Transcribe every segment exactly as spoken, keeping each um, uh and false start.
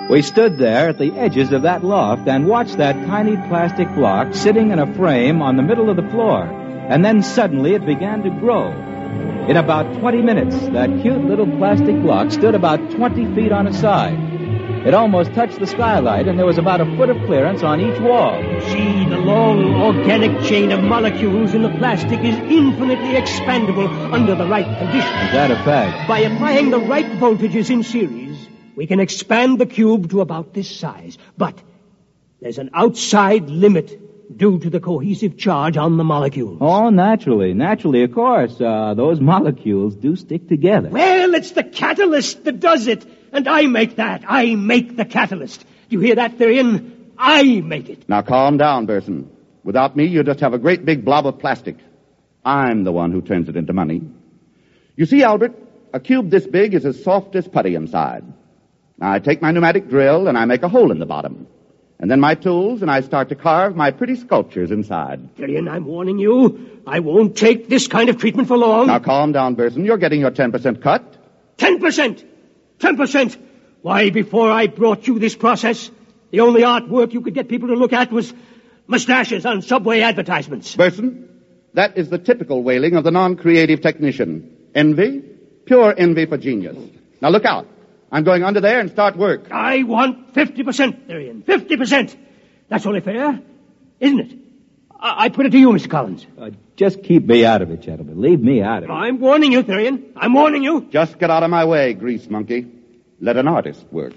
We stood there at the edges of that loft and watched that tiny plastic block sitting in a frame on the middle of the floor. And then suddenly it began to grow. In about twenty minutes, that cute little plastic block stood about twenty feet on its side. It almost touched the skylight, and there was about a foot of clearance on each wall. See, the long organic chain of molecules in the plastic is infinitely expandable under the right conditions. Is that a fact? By applying the right voltages in series, we can expand the cube to about this size. But there's an outside limit due to the cohesive charge on the molecules. Oh, naturally. Naturally, of course. Uh, those molecules do stick together. Well, it's the catalyst that does it. And I make that. I make the catalyst. You hear that, Therian? I make it. Now calm down, Burson. Without me, you just have a great big blob of plastic. I'm the one who turns it into money. You see, Albert, a cube this big is as soft as putty inside. Now I take my pneumatic drill and I make a hole in the bottom. And then my tools, and I start to carve my pretty sculptures inside. Therian, I'm warning you. I won't take this kind of treatment for long. Now calm down, Burson. You're getting your ten percent cut. ten percent! ten percent! Why, before I brought you this process, the only artwork you could get people to look at was mustaches on subway advertisements. Burson, that is the typical wailing of the non-creative technician. Envy, pure envy for genius. Now look out. I'm going under there and start work. I want fifty percent, Therian. fifty percent. That's only fair, isn't it? I, I put it to you, Mister Collins. Uh, just keep me out of it, gentlemen. Leave me out of it. I'm warning you, Therian. I'm warning you. Just get out of my way, grease monkey. Let an artist work.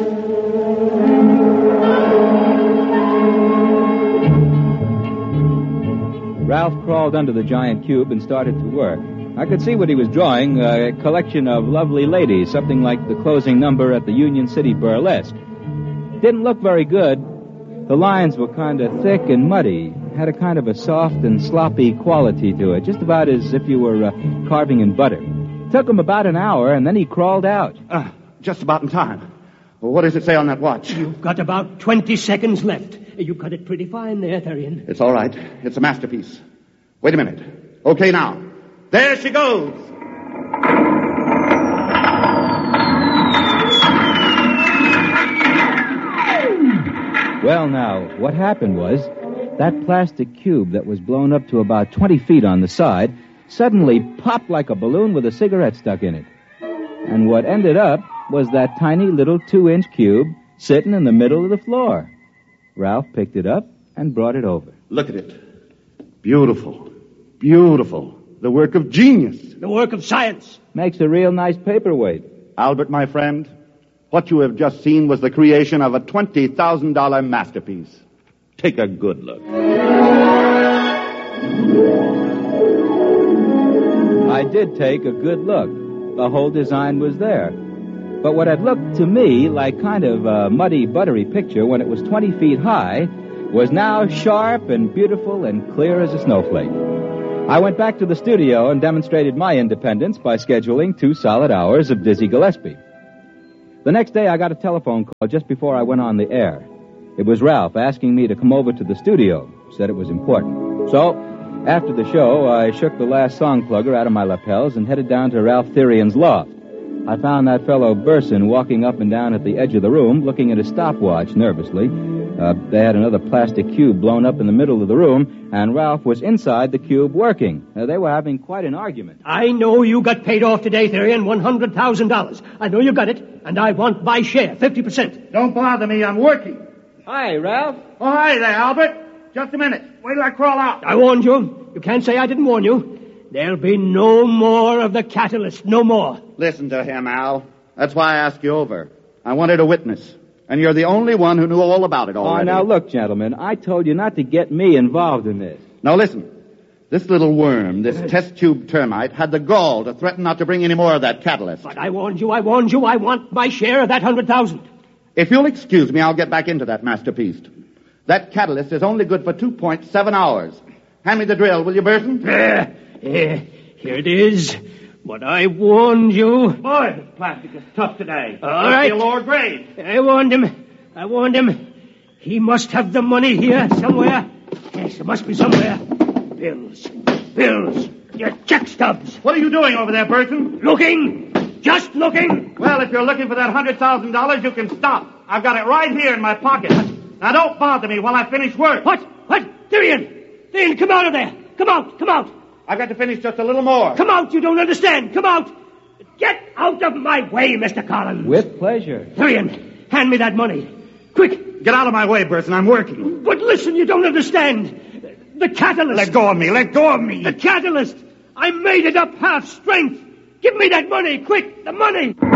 Ralph crawled under the giant cube and started to work. I could see what he was drawing, a collection of lovely ladies, something like the closing number at the Union City Burlesque. Didn't look very good. The lines were kind of thick and muddy, had a kind of a soft and sloppy quality to it, just about as if you were uh, carving in butter. Took him about an hour, and then he crawled out. Uh, just about in time. Well, what does it say on that watch? You've got about twenty seconds left. You cut it pretty fine there, Therian. It's all right. It's a masterpiece. Wait a minute. Okay, now. There she goes. Well, now, what happened was that plastic cube that was blown up to about twenty feet on the side suddenly popped like a balloon with a cigarette stuck in it. And what ended up was that tiny little two-inch cube sitting in the middle of the floor. Ralph picked it up and brought it over. Look at it. Beautiful. Beautiful. The work of genius. The work of science. Makes a real nice paperweight. Albert, my friend, what you have just seen was the creation of a twenty thousand dollars masterpiece. Take a good look. I did take a good look. The whole design was there. But what had looked to me like kind of a muddy, buttery picture when it was twenty feet high was now sharp and beautiful and clear as a snowflake. I went back to the studio and demonstrated my independence by scheduling two solid hours of Dizzy Gillespie. The next day I got a telephone call just before I went on the air. It was Ralph asking me to come over to the studio. Said it was important. So, after the show, I shook the last song plugger out of my lapels and headed down to Ralph Therian's loft. I found that fellow Burson walking up and down at the edge of the room, looking at his stopwatch nervously. Uh, they had another plastic cube blown up in the middle of the room, and Ralph was inside the cube working. Uh, they were having quite an argument. I know you got paid off today, Therian, one hundred thousand dollars. I know you got it, and I want my share, fifty percent. Don't bother me, I'm working. Hi, Ralph. Oh, hi there, Albert. Just a minute. Wait till I crawl out. I warned you. You can't say I didn't warn you. There'll be no more of the catalyst, no more. Listen to him, Al. That's why I asked you over. I wanted a witness. And you're the only one who knew all about it already. Oh, now look, gentlemen, I told you not to get me involved in this. Now listen. This little worm, this test tube termite, had the gall to threaten not to bring any more of that catalyst. But I warned you, I warned you, I want my share of that hundred thousand. If you'll excuse me, I'll get back into that masterpiece. That catalyst is only good for two point seven hours. Hand me the drill, will you, Burson? Uh, uh, here it is. But I warned you. Boy, this plastic is tough today. All right. A lower grade. I warned him. I warned him. He must have the money here somewhere. Yes, it must be somewhere. Bills. Bills. Your check stubs. What are you doing over there, Burson? Looking. Just looking. Well, if you're looking for that one hundred thousand dollars, you can stop. I've got it right here in my pocket. Now, don't bother me while I finish work. What? What? Tyrion! Tyrion, come out of there! Come out! Come out! I've got to finish just a little more. Come out! You don't understand! Come out! Get out of my way, Mister Collins! With pleasure. Tyrion, hand me that money. Quick! Get out of my way, Burson. I'm working. But listen, you don't understand. The catalyst. Let go of me. Let go of me. The catalyst. I made it up half strength. Give me that money. Quick, the money.